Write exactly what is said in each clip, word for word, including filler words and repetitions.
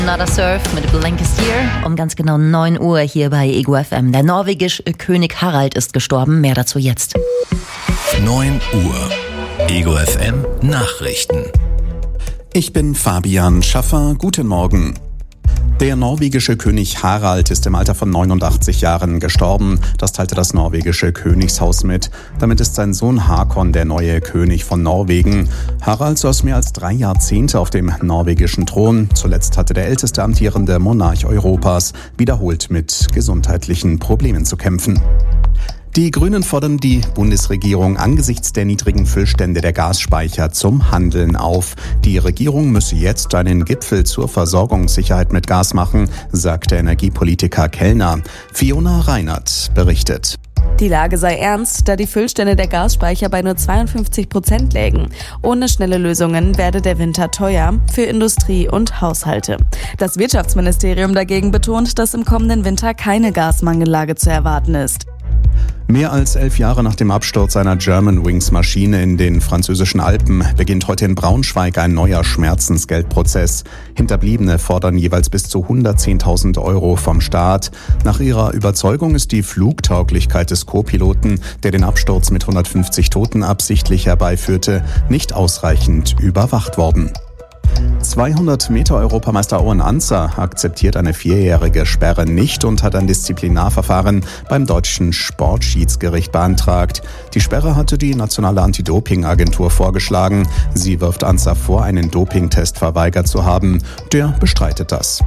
Nada Surf mit Blankest Year um ganz genau neun Uhr hier bei Ego F M. Der norwegische König Harald ist gestorben. Mehr dazu jetzt. neun Uhr. Ego F M Nachrichten. Ich bin Fabian Schaffer. Guten Morgen. Der norwegische König Harald ist im Alter von neunundachtzig Jahren gestorben. Das teilte das norwegische Königshaus mit. Damit ist sein Sohn Hakon der neue König von Norwegen. Harald saß mehr als drei Jahrzehnte auf dem norwegischen Thron. Zuletzt hatte der älteste amtierende Monarch Europas wiederholt mit gesundheitlichen Problemen zu kämpfen. Die Grünen fordern die Bundesregierung angesichts der niedrigen Füllstände der Gasspeicher zum Handeln auf. Die Regierung müsse jetzt einen Gipfel zur Versorgungssicherheit mit Gas machen, sagt der Energiepolitiker Kellner. Fiona Reinert berichtet. Die Lage sei ernst, da die Füllstände der Gasspeicher bei nur zweiundfünfzig Prozent lägen. Ohne schnelle Lösungen werde der Winter teuer für Industrie und Haushalte. Das Wirtschaftsministerium dagegen betont, dass im kommenden Winter keine Gasmangellage zu erwarten ist. Mehr als elf Jahre nach dem Absturz einer Germanwings-Maschine in den französischen Alpen beginnt heute in Braunschweig ein neuer Schmerzensgeldprozess. Hinterbliebene fordern jeweils bis zu hundertzehntausend Euro vom Staat. Nach ihrer Überzeugung ist die Flugtauglichkeit des Co-Piloten, der den Absturz mit hundertfünfzig Toten absichtlich herbeiführte, nicht ausreichend überwacht worden. zweihundert Meter Europameister Owen Ancer akzeptiert eine vierjährige Sperre nicht und hat ein Disziplinarverfahren beim deutschen Sportschiedsgericht beantragt. Die Sperre hatte die nationale Anti-Doping-Agentur vorgeschlagen. Sie wirft Ancer vor, einen Dopingtest verweigert zu haben. Der bestreitet das.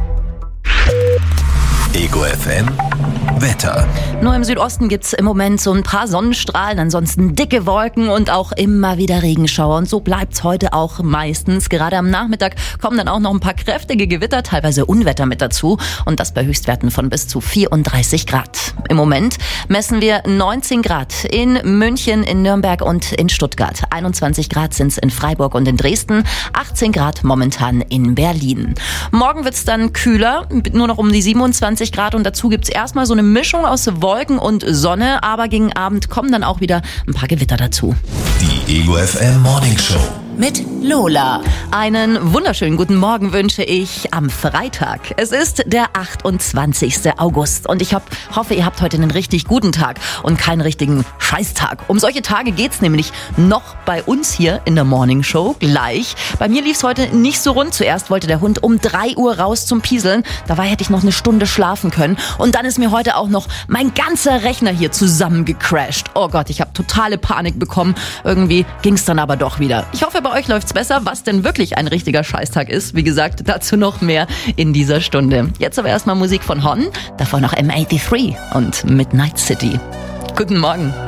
Ego F M Wetter. Nur im Südosten gibt's im Moment so ein paar Sonnenstrahlen, ansonsten dicke Wolken und auch immer wieder Regenschauer. Und so bleibt's heute auch meistens. Gerade am Nachmittag kommen dann auch noch ein paar kräftige Gewitter, teilweise Unwetter mit dazu. Und das bei Höchstwerten von bis zu vierunddreißig Grad. Im Moment messen wir neunzehn Grad in München, in Nürnberg und in Stuttgart. einundzwanzig Grad sind's in Freiburg und in Dresden. achtzehn Grad momentan in Berlin. Morgen wird's dann kühler, nur noch um die siebenundzwanzig Grad. Und dazu gibt's erstmal so eine Mischung aus Wolken und Sonne, aber gegen Abend kommen dann auch wieder ein paar Gewitter dazu. Die Ego F M Morning Show mit Lola. Einen wunderschönen guten Morgen wünsche ich am Freitag. Es ist der achtundzwanzigste August und ich hab, hoffe, ihr habt heute einen richtig guten Tag und keinen richtigen Scheißtag. Um solche Tage geht's nämlich noch bei uns hier in der Morning Show gleich. Bei mir lief's heute nicht so rund. Zuerst wollte der Hund um drei Uhr raus zum Pieseln. Dabei hätte ich noch eine Stunde schlafen können. Und dann ist mir heute auch noch mein ganzer Rechner hier zusammengecrashed. Oh Gott, ich habe totale Panik bekommen. Irgendwie ging's dann aber doch wieder. Ich hoffe, bei euch läuft's besser, was denn wirklich ein richtiger Scheißtag ist. Wie gesagt, dazu noch mehr in dieser Stunde. Jetzt aber erstmal Musik von Hon, davor noch M dreiundachtzig und Midnight City. Guten Morgen.